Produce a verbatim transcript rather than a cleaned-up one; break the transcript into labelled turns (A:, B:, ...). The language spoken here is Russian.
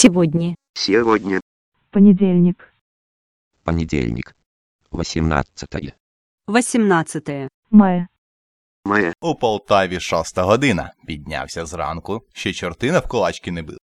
A: Сегодня.
B: Сегодня.
C: Понедельник.
D: Понедельник. Восемнадцатое.
E: восемнадцатое.
C: Мая.
B: Мая.
F: У Полтаві шоста година. Піднявся зранку, ще чорти навколачки не били.